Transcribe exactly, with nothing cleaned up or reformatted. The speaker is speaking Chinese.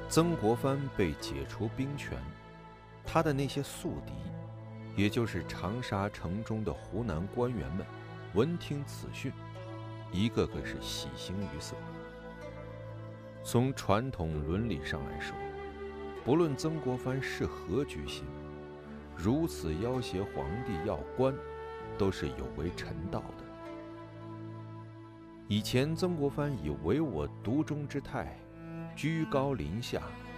曾国藩被解除兵权，他的那些宿敌，也就是长沙城中的湖南官员们，闻听此讯，一个个是喜形于色。从传统伦理上来说，不论曾国藩是何居心，如此要挟皇帝要官，都是有违臣道的。以前曾国藩以唯我独钟之态，居高临下，